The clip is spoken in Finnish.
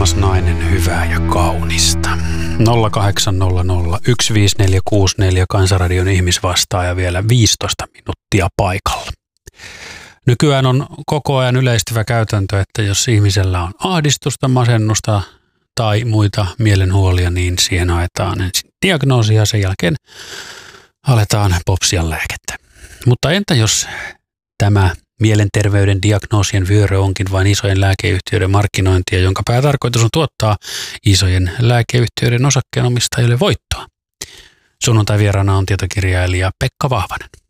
Armas nainen, hyvää ja kaunista. 0800 15464 Kansanradion ihmisvastaaja vielä 15 minuuttia paikalla. Nykyään on koko ajan yleistyvä käytäntö, että jos ihmisellä on ahdistusta, masennusta tai muita mielenhuolia, niin siihen haetaan ensin diagnoosia ja sen jälkeen aletaan popsia lääkettä. Mutta entä jos tämä mielenterveyden diagnoosien vyöry onkin vain isojen lääkeyhtiöiden markkinointia, jonka päätarkoitus on tuottaa isojen lääkeyhtiöiden osakkeenomistajille voittoa? Sunnuntai vieraana on tietokirjailija Pekka Vahvanen.